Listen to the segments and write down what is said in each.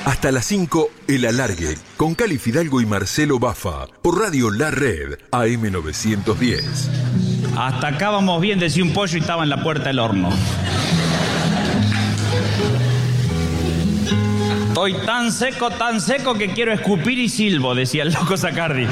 Hasta las 5, El Alargue, con Cali Fidalgo y Marcelo Baffa, por Radio La Red, AM910. Hasta acá vamos bien, decía un pollo y estaba en la puerta del horno. Estoy tan seco que quiero escupir y silbo, decía el loco Zacardi.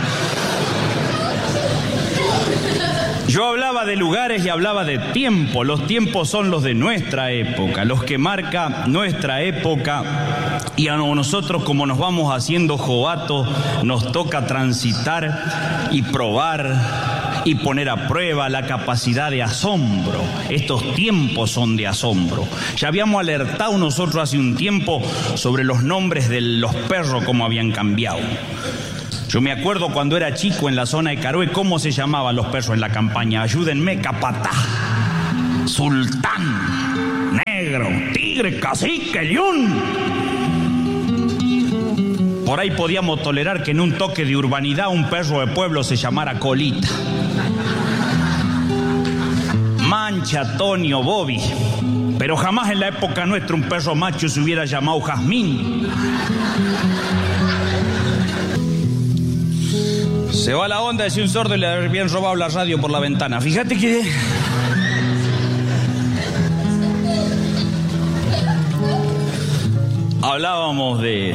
Yo hablaba de lugares y hablaba de tiempo. Los tiempos son los de nuestra época, los que marca nuestra época. Y a nosotros, como nos vamos haciendo jovatos, nos toca transitar y probar y poner a prueba la capacidad de asombro. Estos tiempos son de asombro. Ya habíamos alertado nosotros hace un tiempo sobre los nombres de los perros, cómo habían cambiado. Yo me acuerdo cuando era chico en la zona de Caroe, cómo se llamaban los perros en la campaña. Ayúdenme: Capatá, Sultán, Negro, Tigre, Cacique, León. Por ahí podíamos tolerar que en un toque de urbanidad un perro de pueblo se llamara Colita, Mancha, Tonio, Bobby. Pero jamás en la época nuestra un perro macho se hubiera llamado Jazmín. Se va la onda, decía un sordo, y le habían robado la radio por la ventana. Fíjate que... hablábamos de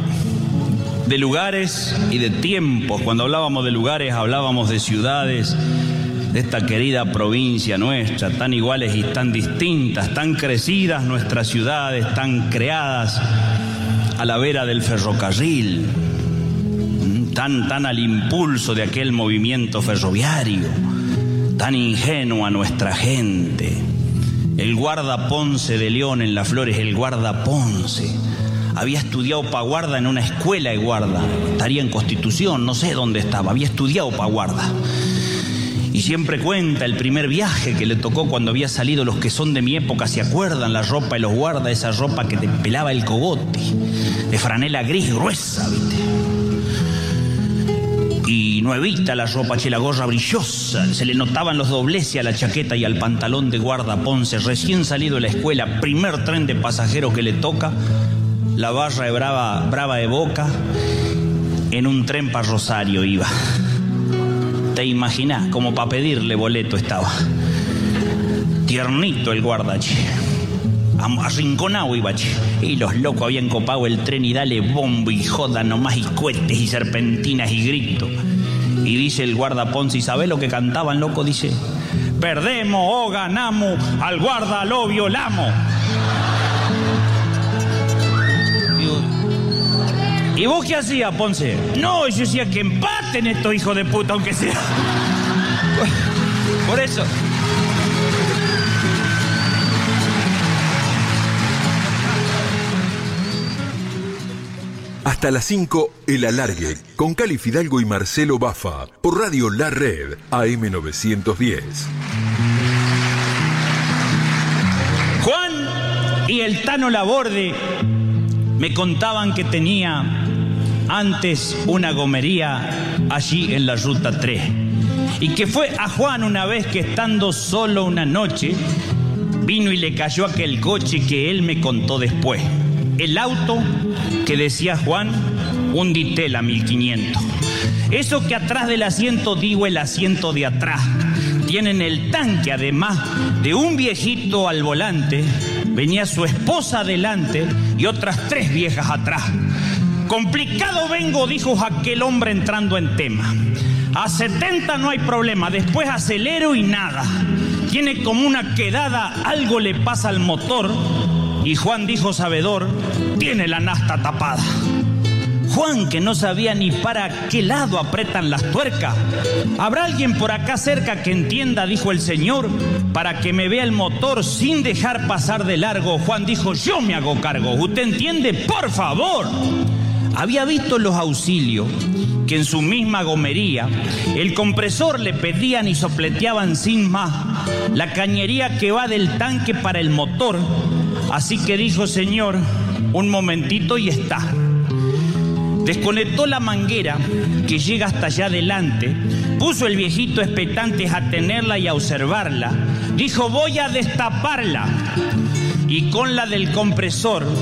lugares y de tiempos. Cuando hablábamos de lugares, hablábamos de ciudades, de esta querida provincia nuestra, tan iguales y tan distintas, tan crecidas nuestras ciudades, tan creadas a la vera del ferrocarril, tan al impulso de aquel movimiento ferroviario, tan ingenua nuestra gente. El guarda Ponce de León en Las Flores, el guarda Ponce, había estudiado pa' guarda en una escuela de guarda, estaría en Constitución, no sé dónde estaba, había estudiado pa' guarda. Y siempre cuenta el primer viaje que le tocó cuando había salido. Los que son de mi época se acuerdan, la ropa de los guardas, esa ropa que te pelaba el cogote, de franela gris gruesa, ¿viste? Y nuevita la ropa, la gorra brillosa, se le notaban los dobleces a la chaqueta y al pantalón de guarda Ponce, recién salido de la escuela, primer tren de pasajeros que le toca, la barra de brava de Boca, en un tren para Rosario iba. Te imaginás, como para pedirle boleto estaba. Tiernito el guarda, che. Arrinconado iba, che. Y los locos habían copado el tren y dale bombo y joda nomás y cohetes y serpentinas y gritos. Y dice el guarda Ponce, ¿y sabés lo que cantaban, loco? Dice: perdemos o ganamos, al guarda lo violamos. ¿Y vos qué hacías, Ponce? No, yo decía que empaten estos hijos de puta, aunque sea. Por eso. Hasta las 5, El Alargue, con Cali Fidalgo y Marcelo Baffa, por Radio La Red, AM910. Juan y el Tano Laborde me contaban que tenía antes una gomería allí en la Ruta 3. Y que fue a Juan una vez que, estando solo una noche, vino y le cayó aquel coche que él me contó después. El auto que decía Juan, un Ditela 1500. Eso que atrás del asiento, digo el asiento de atrás, tienen el tanque, además de un viejito al volante, venía su esposa adelante y otras 3 viejas atrás. Complicado vengo, dijo aquel hombre entrando en tema. A 70 no hay problema, después acelero y nada. Tiene como una quedada, algo le pasa al motor. Y Juan dijo sabedor, tiene la nafta tapada. Juan, que no sabía ni para qué lado apretan las tuercas. ¿Habrá alguien por acá cerca que entienda?, dijo el señor, para que me vea el motor sin dejar pasar de largo. Juan dijo, yo me hago cargo. ¿Usted entiende? Por favor. Había visto los auxilios que en su misma gomería el compresor le pedían y sopleteaban sin más la cañería que va del tanque para el motor. Así que dijo, señor, un momentito y está. Desconectó la manguera que llega hasta allá adelante, puso el viejito expectante a tenerla y a observarla. Dijo, voy a destaparla. Y con la del compresor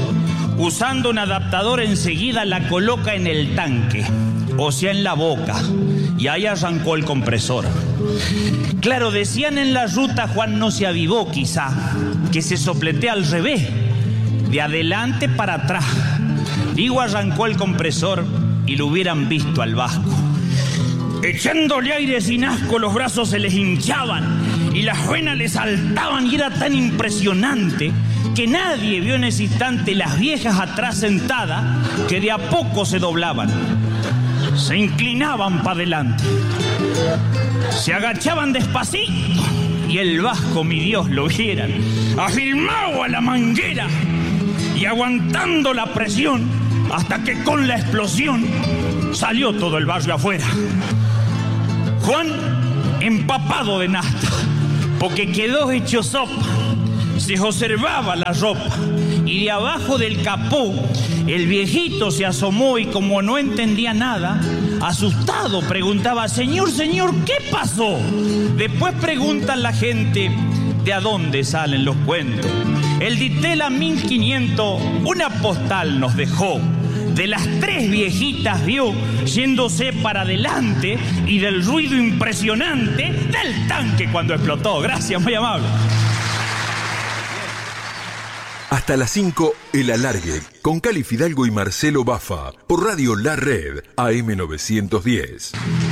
usando un adaptador enseguida la coloca en el tanque, o sea en la boca, y ahí arrancó el compresor. Claro, decían en la ruta, Juan no se avivó quizá, que se sopletea al revés, de adelante para atrás. Digo, arrancó el compresor y lo hubieran visto al vasco. Echándole aire sin asco, los brazos se les hinchaban y las venas le saltaban, y era tan impresionante que nadie vio en ese instante las viejas atrás sentadas, que de a poco se doblaban, se inclinaban para adelante, se agachaban despacito, y el vasco, mi Dios, lo vieran, afirmado a la manguera y aguantando la presión, hasta que con la explosión salió todo el barrio afuera. Juan empapado de nafta, porque quedó hecho sopa. Se observaba la ropa, y de abajo del capó el viejito se asomó, y como no entendía nada, asustado preguntaba: señor, señor, ¿qué pasó? Después preguntan la gente de a dónde salen los cuentos. El Ditela 1500 una postal nos dejó, de las 3 viejitas vio yéndose para adelante, y del ruido impresionante del tanque cuando explotó. Gracias, muy amable. Hasta las 5, El Alargue, con Cali Fidalgo y Marcelo Baffa, por Radio La Red, AM 910.